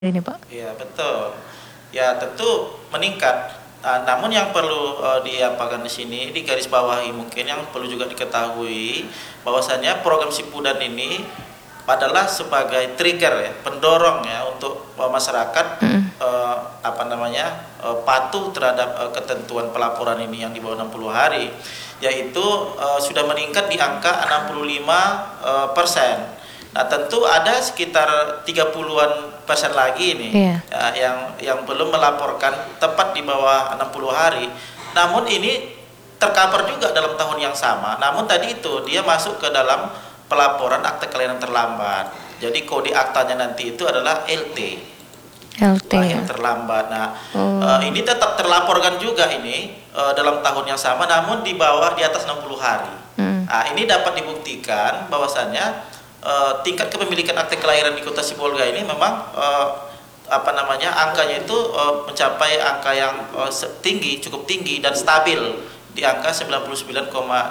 ini Pak? Iya betul. Ya tentu meningkat. Namun yang perlu diapakan di sini di garis bawahi mungkin yang perlu juga diketahui bahwasannya program Sipudan ini adalah sebagai trigger ya, pendorong ya untuk masyarakat patuh terhadap ketentuan pelaporan ini yang di bawah 60 hari, yaitu sudah meningkat di angka 65%. Nah tentu ada sekitar 30-an% lagi ini yang belum melaporkan tepat di bawah 60 hari. Namun ini tercover juga dalam tahun yang sama. Namun tadi itu dia masuk ke dalam pelaporan akte kelahiran terlambat. Jadi kode aktanya nanti itu adalah LT. Yang terlambat. Nah ini tetap terlaporkan juga ini dalam tahun yang sama, namun di bawah di atas 60 hari. Nah ini dapat dibuktikan bahwasannya tingkat kepemilikan akte kelahiran di Kota Sibolga ini memang angkanya itu mencapai angka yang cukup tinggi dan stabil di angka 99,95%.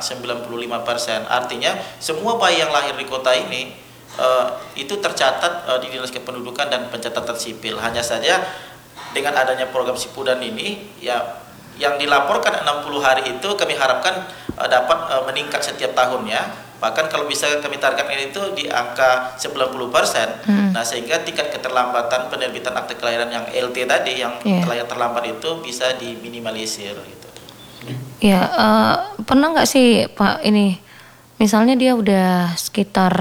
Artinya semua bayi yang lahir di kota ini itu tercatat di Dinas Kependudukan dan Pencatatan Sipil. Hanya saja dengan adanya program Sipudan ini ya yang dilaporkan 60 hari itu kami harapkan dapat meningkat setiap tahunnya. Bahkan kalau bisa kami targetkan itu di angka 90%. Nah, sehingga tingkat keterlambatan penerbitan akte kelahiran yang LT tadi yang terlambat itu bisa diminimalisir gitu. Ya, pernah nggak sih Pak ini misalnya dia udah sekitar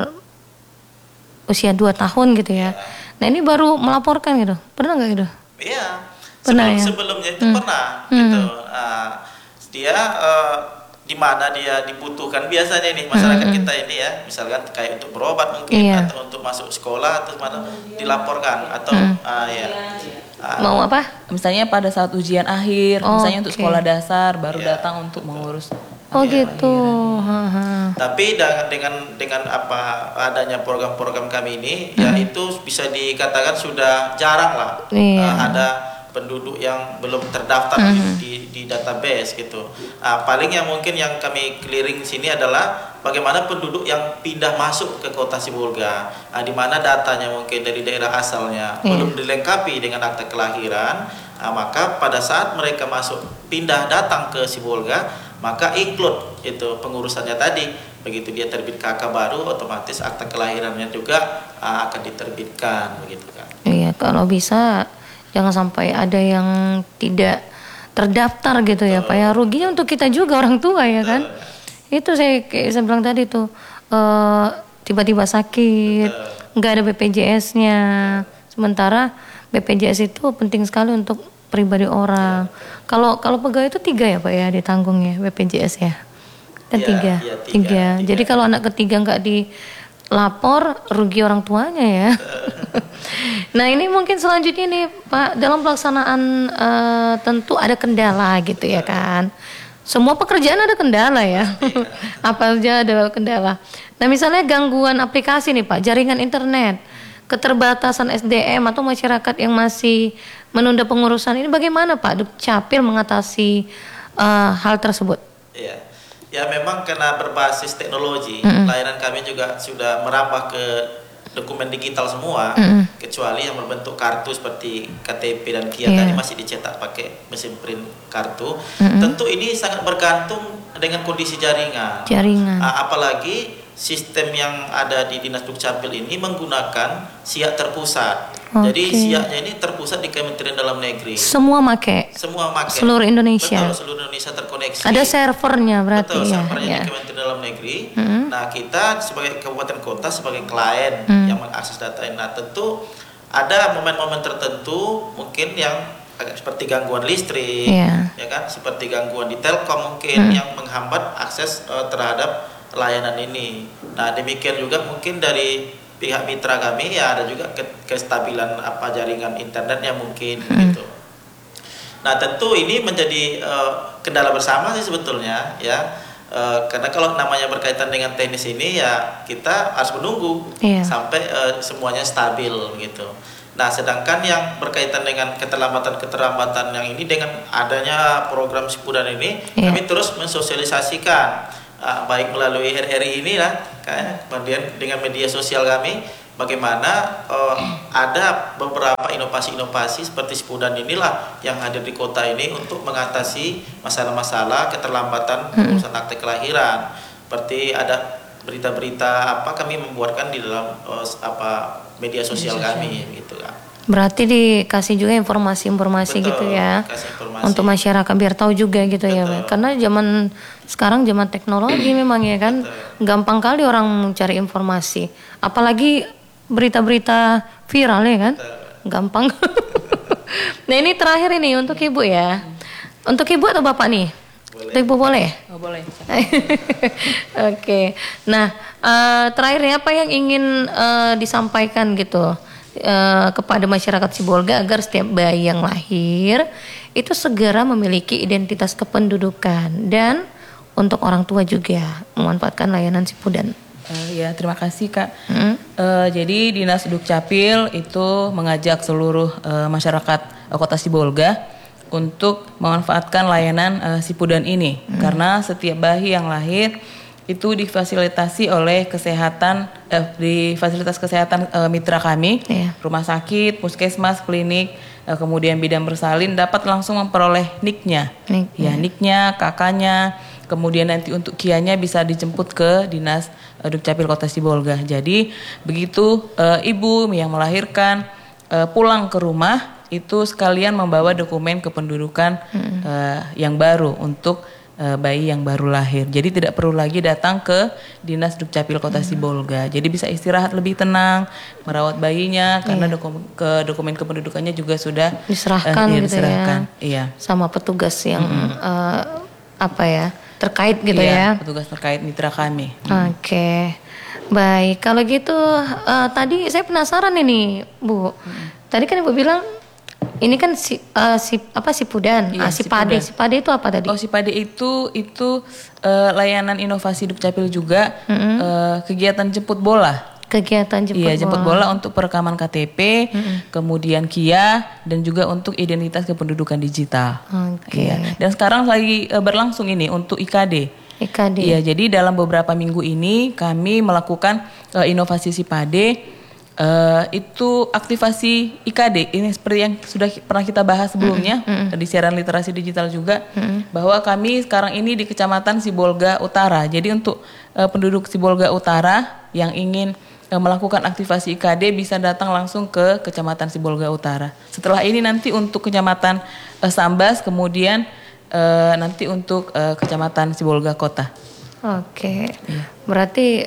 usia 2 tahun gitu ya. Nah, ini baru melaporkan gitu. Pernah nggak gitu? Iya. Sebelumnya itu pernah gitu. Dia di mana dia dibutuhkan biasanya ini masyarakat kita ini ya, misalkan kayak untuk berobat mungkin atau untuk masuk sekolah atau mana dilaporkan atau mau apa? Misalnya pada saat ujian akhir, misalnya untuk sekolah dasar baru datang untuk mengurus. Gitu. Tapi dengan apa adanya program-program kami ini ya itu bisa dikatakan sudah jarang lah ada penduduk yang belum terdaftar di database gitu. Paling yang mungkin yang kami clearing sini adalah bagaimana penduduk yang pindah masuk ke Kota Sibolga, di mana datanya mungkin dari daerah asalnya belum dilengkapi dengan akta kelahiran, maka pada saat mereka pindah datang ke Sibolga, maka include itu pengurusannya tadi. Begitu dia terbit KK baru, otomatis akta kelahirannya juga akan diterbitkan begitu kan. Iya, kalau bisa jangan sampai ada yang tidak terdaftar gitu ya Pak ya, ruginya untuk kita juga orang tua ya kan. Itu saya bilang tadi tuh tiba-tiba sakit, nggak ada BPJS-nya, sementara BPJS itu penting sekali untuk pribadi orang. Kalau pegawai itu 3 ya Pak ya ditanggung ya BPJS ya, dan tiga. Jadi kalau anak ketiga nggak dilapor rugi orang tuanya ya. Nah ini mungkin selanjutnya nih Pak, dalam pelaksanaan tentu ada kendala gitu ya kan. Semua pekerjaan ada kendala ya. Apa aja ada kendala. Nah misalnya gangguan aplikasi nih Pak, jaringan internet, keterbatasan SDM atau masyarakat yang masih menunda pengurusan ini, bagaimana Pak Dukcapil mengatasi hal tersebut? Iya. Ya memang karena berbasis teknologi, layanan kami juga sudah merambah ke dokumen digital semua, kecuali yang berbentuk kartu seperti KTP dan KIA tadi masih dicetak pakai mesin print kartu. Tentu ini sangat bergantung dengan kondisi jaringan. Apalagi sistem yang ada di Dinas Dukcapil ini menggunakan SIAK terpusat. Jadi SIAK-nya ini terpusat di Kementerian Dalam Negeri. Semua make. Seluruh Indonesia. Betul, seluruh Indonesia terkoneksi. Ada servernya berarti. Betul, servernya di Kementerian Dalam Negeri. Nah, kita sebagai kabupaten kota sebagai klien yang mengakses data ini, nah tentu ada momen-momen tertentu mungkin yang seperti gangguan listrik, ya kan, seperti gangguan di Telkom mungkin yang menghambat akses terhadap layanan ini. Nah demikian juga mungkin dari pihak mitra kami ya ada juga kestabilan jaringan internetnya mungkin gitu. Nah tentu ini menjadi kendala bersama sih sebetulnya ya, karena kalau namanya berkaitan dengan teknis ini ya kita harus menunggu sampai semuanya stabil gitu. Nah sedangkan yang berkaitan dengan keterlambatan yang ini, dengan adanya program Sipudan ini kami terus mensosialisasikan baik melalui RRI ini lah, kemudian dengan media sosial kami bagaimana ada beberapa inovasi-inovasi seperti Sipudan inilah yang hadir di kota ini untuk mengatasi masalah-masalah keterlambatan pengurusan akte kelahiran. Seperti ada berita-berita apa kami membuatkan di dalam media sosial kami gitu kan. Berarti dikasih juga informasi-informasi gitu ya, informasi untuk masyarakat biar tahu juga gitu. Betul. Ya, karena zaman sekarang zaman teknologi memang ya kan. Betul. Gampang kali orang mencari informasi, apalagi berita-berita viral ya kan. Betul. Gampang. Nah ini terakhir ini untuk ibu ya, untuk ibu atau bapak nih? Boleh. Ibu boleh? Oh, boleh. Oke. Nah terakhir nih apa yang ingin disampaikan gitu kepada masyarakat Sibolga agar setiap bayi yang lahir itu segera memiliki identitas kependudukan, dan untuk orang tua juga memanfaatkan layanan Sipudan. Ya, terima kasih Kak. Jadi Dinas Dukcapil itu mengajak seluruh masyarakat Kota Sibolga untuk memanfaatkan layanan Sipudan ini, karena setiap bayi yang lahir itu difasilitasi oleh di fasilitas kesehatan mitra kami, rumah sakit, puskesmas, klinik, kemudian bidan bersalin dapat langsung memperoleh NIK-nya, NIK-nya, kakaknya, kemudian nanti untuk kianya bisa dijemput ke Dinas Dukcapil Kota Sibolga. Jadi begitu ibu yang melahirkan pulang ke rumah itu sekalian membawa dokumen kependudukan yang baru untuk bayi yang baru lahir. Jadi tidak perlu lagi datang ke Dinas Dukcapil Kota Sibolga. Jadi bisa istirahat lebih tenang, merawat bayinya karena dokumen kependudukannya juga sudah diserahkan gitu ya. Iya. Sama petugas yang terkait gitu ya. Petugas terkait mitra kami. Oke. Baik, kalau gitu tadi saya penasaran ini, Bu. Tadi kan Ibu bilang ini kan Sipudan, Sipade. Sipade itu apa tadi? Oh, Sipade itu layanan inovasi Dukcapil juga, kegiatan jemput bola. Kegiatan jemput bola. Iya, jemput bola untuk perekaman KTP, kemudian KIA, dan juga untuk identitas kependudukan digital. Oke. Iya. Dan sekarang lagi berlangsung ini untuk IKD. Iya, jadi dalam beberapa minggu ini kami melakukan inovasi Sipade. Itu aktivasi IKD ini seperti yang sudah pernah kita bahas sebelumnya di siaran literasi digital juga, bahwa kami sekarang ini di Kecamatan Sibolga Utara. Jadi untuk penduduk Sibolga Utara yang ingin melakukan aktivasi IKD bisa datang langsung ke Kecamatan Sibolga Utara. Setelah ini nanti untuk Kecamatan Sambas, kemudian nanti untuk Kecamatan Sibolga Kota. Oke. Berarti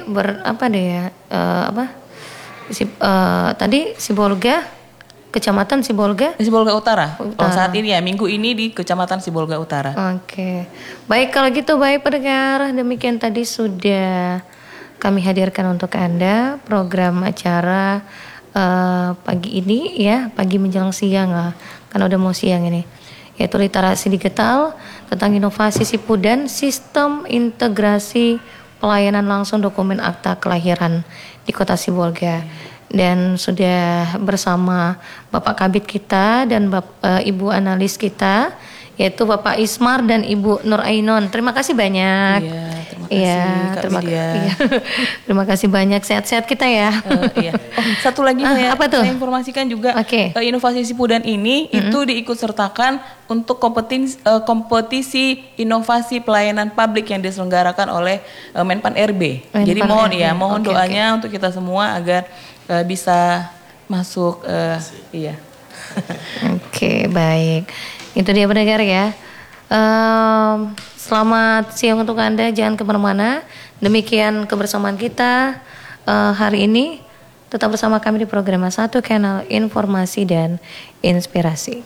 tadi Sibolga, Kecamatan Sibolga Utara. Oh, saat ini ya, minggu ini di Kecamatan Sibolga Utara. Oke. Baik, kalau gitu baik pendengar, demikian tadi sudah kami hadirkan untuk Anda program acara pagi ini ya, pagi menjelang siang lah, karena udah mau siang ini, yaitu literasi digital tentang inovasi Sipudan, sistem integrasi pelayanan langsung dokumen akta kelahiran di Kota Sibolga. Dan sudah bersama Bapak Kabid kita dan Ibu analis kita, yaitu Bapak Ismar dan Ibu Nur Ainon. Terima kasih banyak. Iya, terima kasih Kak Widya. Terima kasih banyak, sehat-sehat kita ya. Iya. Oh, satu lagi saya informasikan juga, inovasi Sipudan ini itu diikutsertakan untuk kompetisi inovasi pelayanan publik yang diselenggarakan oleh Menpan RB. Jadi mohon doanya untuk kita semua agar bisa masuk. Oke, baik. Itu dia pendengar ya. Selamat siang untuk Anda, jangan kemana-mana. Demikian kebersamaan kita hari ini. Tetap bersama kami di program 1 Kanal Informasi dan Inspirasi.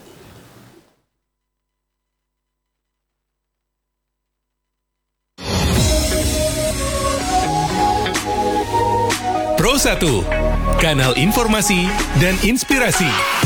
Pro 1, Kanal Informasi dan Inspirasi.